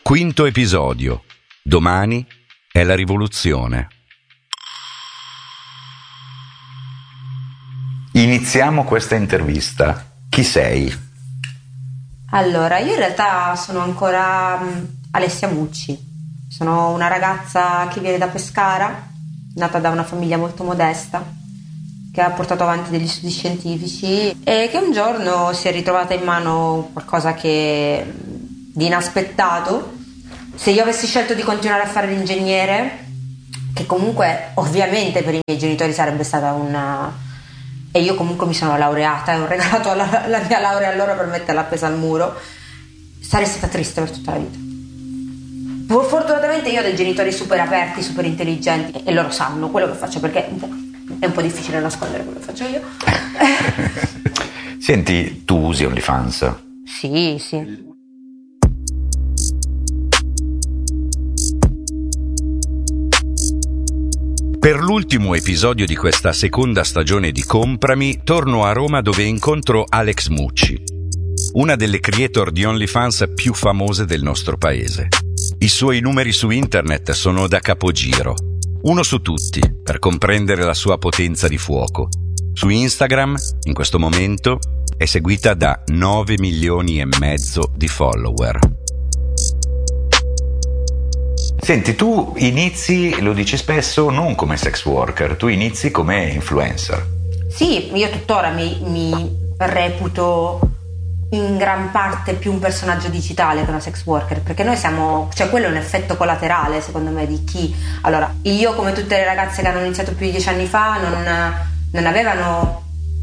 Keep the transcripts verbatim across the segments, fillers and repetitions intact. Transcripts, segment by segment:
Quinto episodio. Domani è la rivoluzione. Iniziamo questa intervista. Chi sei? Allora, io in realtà sono ancora Alessia Mucci. Sono una ragazza che viene da Pescara, nata da una famiglia molto modesta, che ha portato avanti degli studi scientifici e che un giorno si è ritrovata in mano qualcosa che di inaspettato. Se io avessi scelto di continuare a fare l'ingegnere, che comunque ovviamente per i miei genitori sarebbe stata una... e io comunque mi sono laureata e ho regalato la, la mia laurea a loro per metterla appesa al muro, sarei stata triste per tutta la vita. Fortunatamente io ho dei genitori super aperti, super intelligenti e loro sanno quello che faccio, perché è un po', è un po' difficile nascondere quello che faccio io. Senti, tu usi OnlyFans? Sì, sì. Per l'ultimo episodio di questa seconda stagione di Comprami, torno a Roma dove incontro Alex Mucci, una delle creator di OnlyFans più famose del nostro paese. I suoi numeri su internet sono da capogiro, uno su tutti, per comprendere la sua potenza di fuoco. Su Instagram, in questo momento, è seguita da nove milioni e mezzo di follower. Senti, tu inizi, lo dici spesso, non come sex worker, tu inizi come influencer. Sì, io tuttora mi, mi reputo in gran parte più un personaggio digitale che una sex worker, perché noi siamo, cioè quello è un effetto collaterale secondo me di chi, allora io come tutte le ragazze che hanno iniziato più di dieci anni fa non, non avevano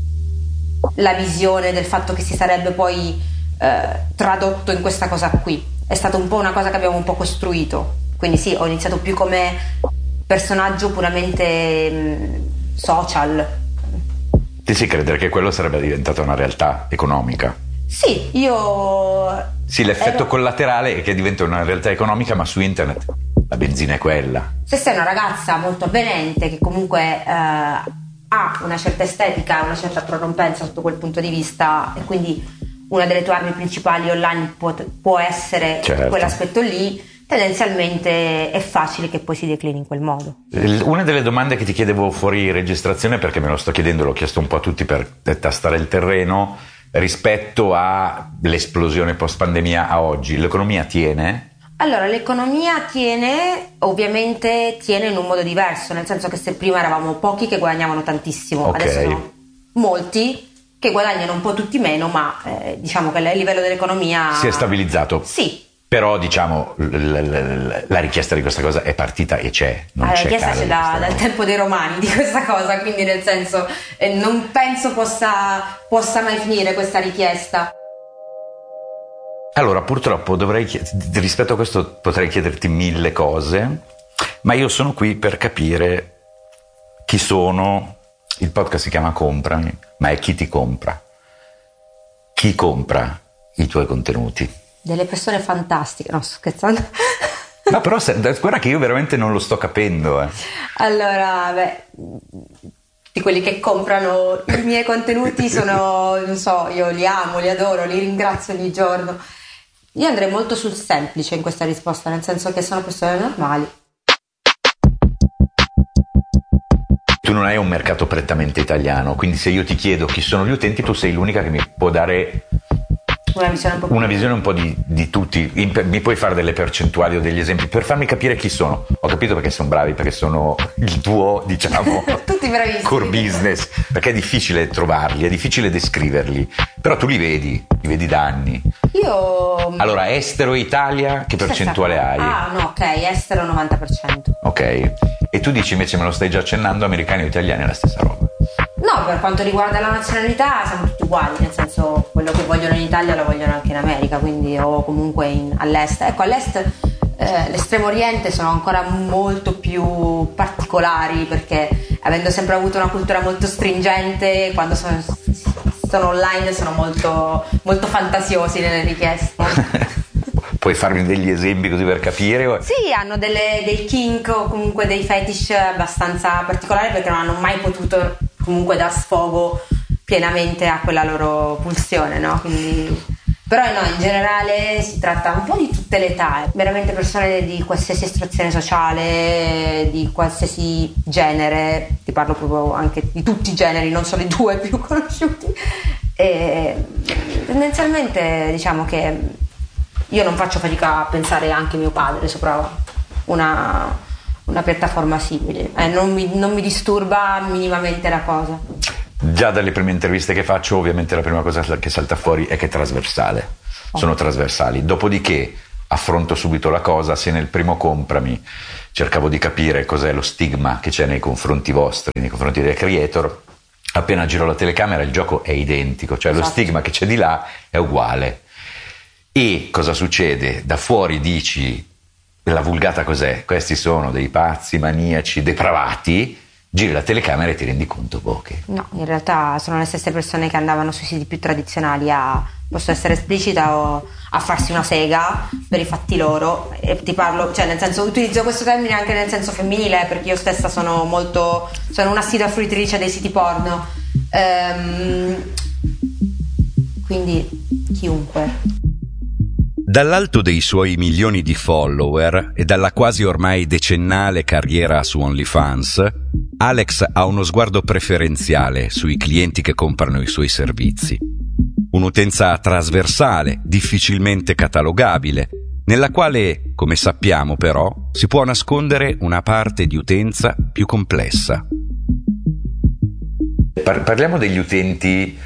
la visione del fatto che si sarebbe poi eh, tradotto in questa cosa qui, è stata un po' una cosa che abbiamo un po' costruito. Quindi sì, ho iniziato più come personaggio puramente mh, social. Ti si credere che quello sarebbe diventata una realtà economica? Sì, io... Sì, l'effetto ero... collaterale è che diventa una realtà economica, ma su internet la benzina è quella. Se sei una ragazza molto avvenente, che comunque eh, ha una certa estetica, una certa prorompenza sotto quel punto di vista, e quindi una delle tue armi principali online può, può essere certo. Quell'aspetto lì, tendenzialmente è facile che poi si declini in quel modo. Una delle domande che ti chiedevo fuori registrazione, perché me lo sto chiedendo, l'ho chiesto un po' a tutti per tastare il terreno, rispetto all'esplosione post pandemia a oggi, l'economia tiene? Allora, l'economia tiene, ovviamente tiene in un modo diverso, nel senso che se prima eravamo pochi che guadagnavano tantissimo, okay. Adesso sono molti che guadagnano un po' tutti meno, ma eh, diciamo che il livello dell'economia si è stabilizzato. Sì. Però diciamo la, la, la richiesta di questa cosa è partita e c'è, non la c'è richiesta c'è da, dal tempo dei romani di questa cosa, quindi nel senso eh, non penso possa, possa mai finire questa richiesta. Allora purtroppo dovrei rispetto a questo potrei chiederti mille cose, ma io sono qui per capire chi sono. Il podcast si chiama Comprami, ma è chi ti compra. Chi compra i tuoi contenuti? Delle persone fantastiche, no, sto scherzando. No, però guarda che io veramente non lo sto capendo. Eh. Allora, beh, di quelli che comprano i miei contenuti sono, non so, io li amo, li adoro, li ringrazio ogni giorno. Io andrei molto sul semplice in questa risposta, nel senso che sono persone normali. Tu non hai un mercato prettamente italiano, quindi se io ti chiedo chi sono gli utenti, tu sei l'unica che mi può dare una visione un po', una visione un po' di, di tutti. Mi puoi fare delle percentuali o degli esempi per farmi capire chi sono? Ho capito perché sono bravi, perché sono il tuo, diciamo, tutti bravissimi, core business, perché è difficile trovarli, è difficile descriverli, però tu li vedi, li vedi da anni. Io allora, estero e Italia, che percentuale hai? Ah no, ok, estero novanta per cento. Ok, e tu dici invece, me lo stai già accennando, americani o italiani è la stessa roba? No, per quanto riguarda la nazionalità siamo tutti uguali, nel senso quello che vogliono in Italia lo vogliono anche in America, quindi o comunque in, all'est. Ecco, all'est eh, l'estremo oriente sono ancora molto più particolari, perché avendo sempre avuto una cultura molto stringente, quando sono, sono online sono molto, molto fantasiosi nelle richieste. Puoi farmi degli esempi così per capire? Sì, hanno delle, dei kink o comunque dei fetish abbastanza particolari, perché non hanno mai potuto comunque dar sfogo pienamente a quella loro pulsione, no? Quindi Però no, in generale si tratta un po' di tutte le età, veramente persone di qualsiasi estrazione sociale, di qualsiasi genere, ti parlo proprio anche di tutti i generi, non solo i due più conosciuti. E tendenzialmente diciamo che io non faccio fatica a pensare anche mio padre sopra una, una piattaforma simile, eh, non, mi, non mi disturba minimamente la cosa. Già dalle prime interviste che faccio, ovviamente la prima cosa che salta fuori è che è trasversale, oh. sono trasversali. Dopodiché affronto subito la cosa, se nel primo Comprami cercavo di capire cos'è lo stigma che c'è nei confronti vostri, nei confronti dei creator, appena giro la telecamera il gioco è identico, cioè esatto. Lo stigma che c'è di là è uguale. E cosa succede? Da fuori dici, la vulgata cos'è? Questi sono dei pazzi, maniaci, depravati. Giri la telecamera e ti rendi conto boh, che... No, in realtà sono le stesse persone che andavano sui siti più tradizionali a, posso essere esplicita, o a farsi una sega per i fatti loro. E ti parlo, cioè nel senso, utilizzo questo termine anche nel senso femminile, perché io stessa sono molto, sono un'assidua fruitrice dei siti porno, ehm, quindi chiunque. Dall'alto dei suoi milioni di follower e dalla quasi ormai decennale carriera su OnlyFans, Alex ha uno sguardo preferenziale sui clienti che comprano i suoi servizi. Un'utenza trasversale, difficilmente catalogabile, nella quale, come sappiamo però, si può nascondere una parte di utenza più complessa. Par- parliamo degli utenti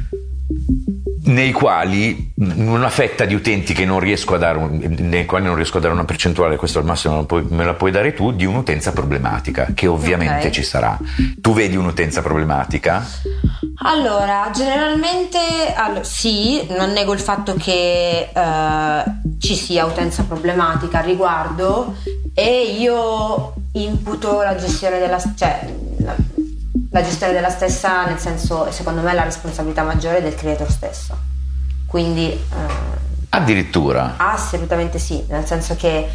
nei quali una fetta di utenti che non riesco a dare un, nei quali non riesco a dare una percentuale, questo al massimo me la puoi dare tu, di un'utenza problematica, che ovviamente okay. ci sarà. Tu vedi un'utenza problematica? Allora, generalmente allora, sì, non nego il fatto che eh, ci sia utenza problematica al riguardo, e io imputo la gestione della cioè la, la gestione della stessa, nel senso, secondo me la responsabilità maggiore è del creator stesso, quindi eh, addirittura assolutamente sì, nel senso che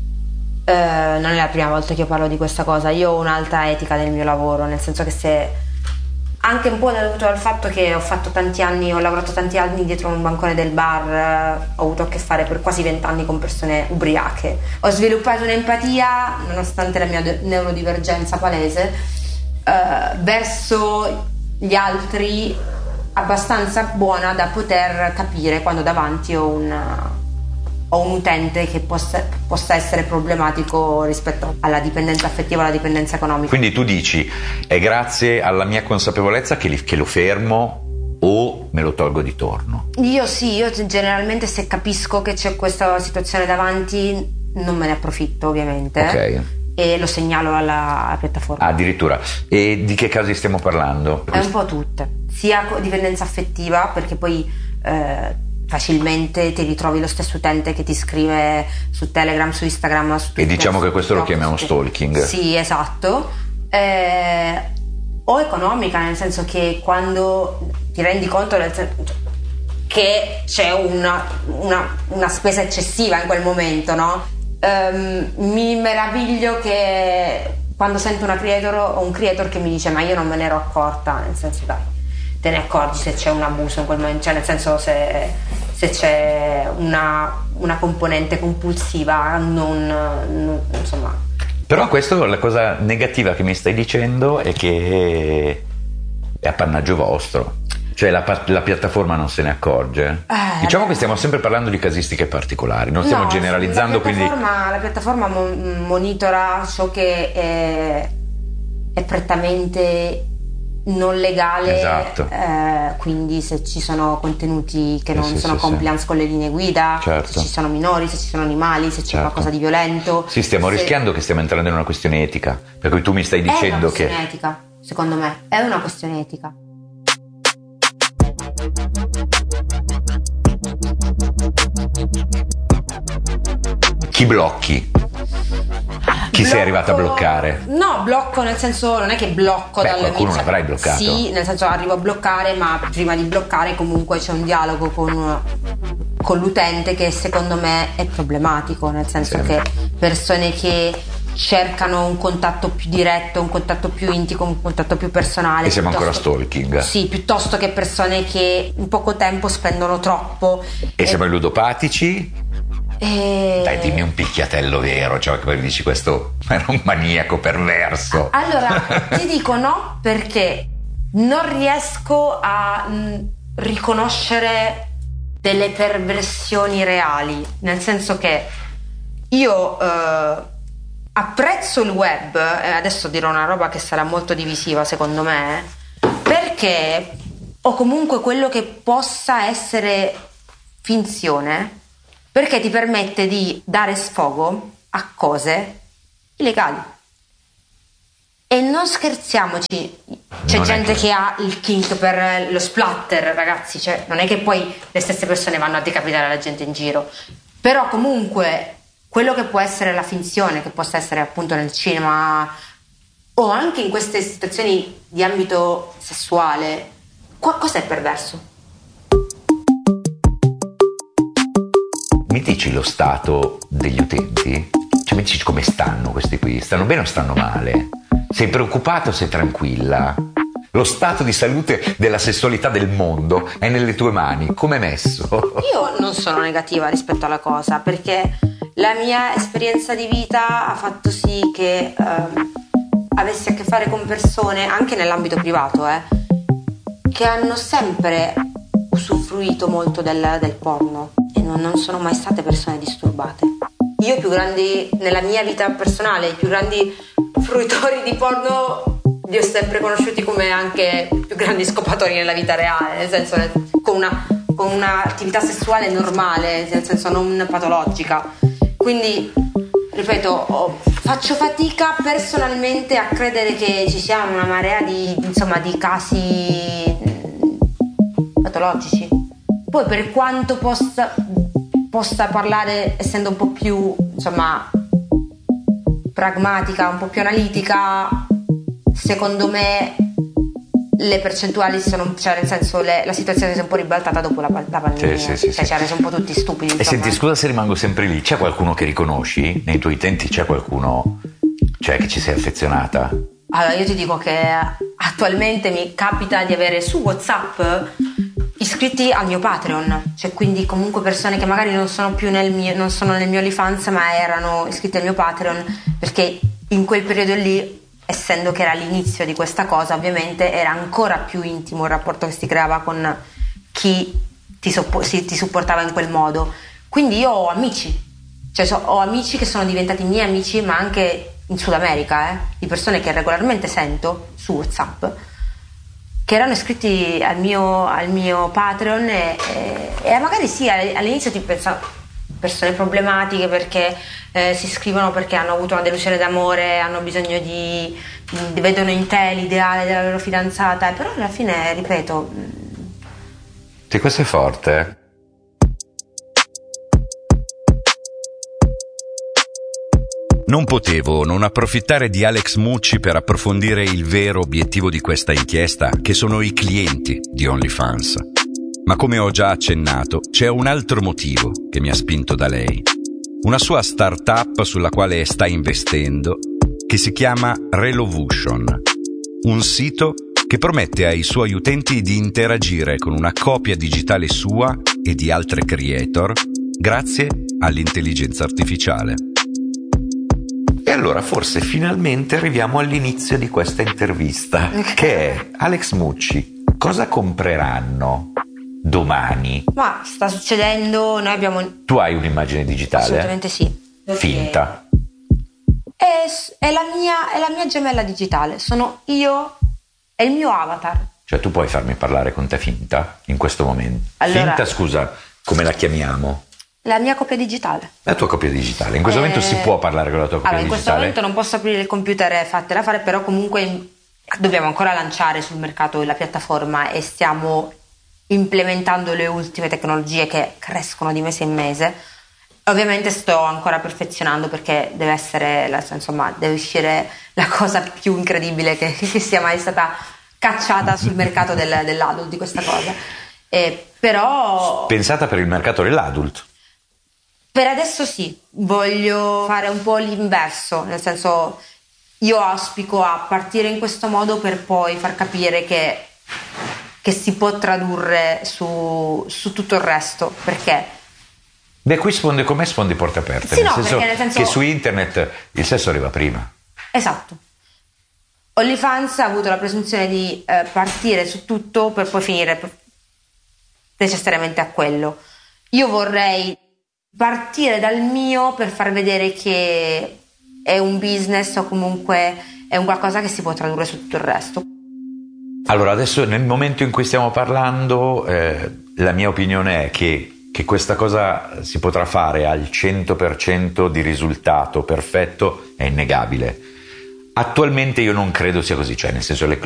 eh, non è la prima volta che io parlo di questa cosa. Io ho un'alta etica nel mio lavoro, nel senso che se anche un po' dovuto al fatto che ho fatto tanti anni, ho lavorato tanti anni dietro un bancone del bar, ho avuto a che fare per quasi vent'anni con persone ubriache, ho sviluppato un'empatia, nonostante la mia neurodivergenza palese, Uh, verso gli altri, abbastanza buona da poter capire quando davanti ho un, ho un utente che possa, possa essere problematico rispetto alla dipendenza affettiva, alla dipendenza economica. Quindi tu dici è grazie alla mia consapevolezza che, li, che lo fermo o me lo tolgo di torno? Io sì, io generalmente se capisco che c'è questa situazione davanti non me ne approfitto, ovviamente. Ok. E lo segnalo alla, alla piattaforma. Addirittura. E di che casi stiamo parlando? È un po' tutte, sia dipendenza affettiva, perché poi eh, facilmente ti ritrovi lo stesso utente che ti scrive su Telegram, su Instagram, su Twitter, e diciamo che questo TikTok, lo chiamiamo stalking. Sì, esatto. Eh, o economica, nel senso che quando ti rendi conto del sen- che c'è una, una, una spesa eccessiva in quel momento, no? Um, mi meraviglio che quando sento una creator o un creator che mi dice ma io non me ne ero accorta, nel senso dai, te ne accorgi se c'è un abuso in quel momento, cioè nel senso se, se c'è una, una componente compulsiva, non, non insomma. Però questo, la cosa negativa che mi stai dicendo è che è appannaggio vostro. Cioè la, la piattaforma non se ne accorge? Eh, diciamo che stiamo sempre parlando di casistiche particolari, non stiamo no, generalizzando. La piattaforma, quindi... la piattaforma mon- monitora ciò che è, è prettamente non legale, esatto. eh, quindi se ci sono contenuti che non sì, sono sì, compliance sì. con le linee guida, certo. se ci sono minori, se ci sono animali, se c'è certo. qualcosa di violento. Sì, stiamo se... rischiando che stiamo entrando in una questione etica, per cui tu mi stai dicendo che... È una questione che... etica, secondo me, è una questione etica. Chi blocchi? Chi blocco, sei arrivato a bloccare? No, blocco nel senso, non è che blocco. Beh, dalle qualcuno amici. l'avrai bloccato. Sì, nel senso arrivo a bloccare, ma prima di bloccare comunque c'è un dialogo con, con l'utente che secondo me è problematico, nel senso sì. che persone che cercano un contatto più diretto, un contatto più intimo, un contatto più personale. E siamo ancora stalking. Sì, piuttosto che persone che in poco tempo spendono troppo. E, e siamo i ludopatici? E... Dai, dimmi un picchiatello vero, cioè che poi dici questo era un maniaco perverso. Allora, ti dico no, perché non riesco a mh, riconoscere delle perversioni reali, nel senso che io eh, apprezzo il web, e adesso dirò una roba che sarà molto divisiva secondo me, perché o comunque quello che possa essere finzione, perché ti permette di dare sfogo a cose illegali. E non scherziamoci, c'è Non gente che... che ha il kink per lo splatter, ragazzi, cioè non è che poi le stesse persone vanno a decapitare la gente in giro, però comunque quello che può essere la finzione, che possa essere appunto nel cinema o anche in queste situazioni di ambito sessuale, cosa è perverso? Mi dici lo stato degli utenti? Cioè mi dici come stanno questi qui? Stanno bene o stanno male? Sei preoccupata o sei tranquilla? Lo stato di salute della sessualità del mondo è nelle tue mani, come è messo? Io non sono negativa rispetto alla cosa, perché la mia esperienza di vita ha fatto sì che ehm, avessi a che fare con persone, anche nell'ambito privato, eh, che hanno sempre usufruito molto del, del porno e non, non sono mai state persone disturbate. Io i più grandi, nella mia vita personale, i più grandi fruitori di porno li ho sempre conosciuti come anche più grandi scopatori nella vita reale, nel senso con una con un'attività sessuale normale, nel senso non patologica. Quindi, ripeto, ho, faccio fatica personalmente a credere che ci sia una marea di, insomma, di casi patologici. Poi per quanto possa, possa parlare, essendo un po' più, insomma, pragmatica, un po' più analitica, secondo me le percentuali sono, cioè nel senso le, la situazione si è un po' ribaltata dopo la, la pandemia, sì, sì, sì, cioè sì. ci ha reso un po' tutti stupidi. E senti, scusa se rimango sempre lì, c'è qualcuno che riconosci? Nei tuoi utenti c'è qualcuno, cioè, che ci sei affezionata? Allora io ti dico che attualmente mi capita di avere su WhatsApp iscritti al mio Patreon, cioè quindi comunque persone che magari non sono più nel mio, non sono nel mio OnlyFans, ma erano iscritti al mio Patreon, perché in quel periodo lì, essendo che era l'inizio di questa cosa, ovviamente era ancora più intimo il rapporto che si creava con chi ti, soppo- si, ti supportava in quel modo. Quindi io ho amici, cioè so, ho amici che sono diventati miei amici, ma anche in Sud America, eh, di persone che regolarmente sento su WhatsApp, che erano iscritti al mio, al mio Patreon e, e, e magari sì, all'inizio ti pensavo persone problematiche perché eh, si iscrivono perché hanno avuto una delusione d'amore, hanno bisogno di, di vedono in te l'ideale della loro fidanzata, però alla fine, ripeto, sì, questo è forte. Non potevo non approfittare di Alex Mucci per approfondire il vero obiettivo di questa inchiesta, che sono i clienti di OnlyFans. Ma come ho già accennato, c'è un altro motivo che mi ha spinto da lei. Una sua startup sulla quale sta investendo, che si chiama Relovution. Un sito che promette ai suoi utenti di interagire con una copia digitale sua e di altre creator grazie all'intelligenza artificiale. E allora forse finalmente arriviamo all'inizio di questa intervista, che è Alex Mucci. Cosa compreranno domani? ma sta succedendo, noi abbiamo... Tu hai un'immagine digitale? Assolutamente sì. Finta? È, è, la mia, è la mia gemella digitale, sono io, è il mio avatar. Cioè tu puoi farmi parlare con te finta in questo momento? Allora, finta, scusa, come la chiamiamo? La mia copia digitale. La tua copia digitale. In questo eh... momento si può parlare con la tua copia allora, digitale? In questo momento non posso aprire il computer e fatela fare, però comunque dobbiamo ancora lanciare sul mercato la piattaforma e stiamo implementando le ultime tecnologie che crescono di mese in mese. Ovviamente sto ancora perfezionando perché deve essere, insomma, deve uscire la cosa più incredibile che, che sia mai stata cacciata sul mercato del, dell'adult di questa cosa. E però pensata per il mercato dell'adult. Per adesso sì, voglio fare un po' l'inverso, nel senso io auspico a partire in questo modo per poi far capire che, che si può tradurre su, su tutto il resto, perché... Beh, qui sfondi come sfondi porte aperte, Sì, nel, no, senso perché nel senso... che su internet il sesso arriva prima. Esatto. OnlyFans ha avuto la presunzione di eh, partire su tutto per poi finire necessariamente a quello. Io vorrei partire dal mio per far vedere che è un business o comunque è un qualcosa che si può tradurre su tutto il resto. Allora, adesso nel momento in cui stiamo parlando, eh, la mia opinione è che, che questa cosa si potrà fare al cento per cento di risultato perfetto, è innegabile. Attualmente io non credo sia così, cioè nel senso le,